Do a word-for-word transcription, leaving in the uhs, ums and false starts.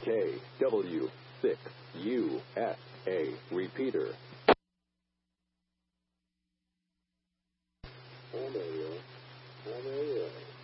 K W six U S A. Repeater. Home area. Home area.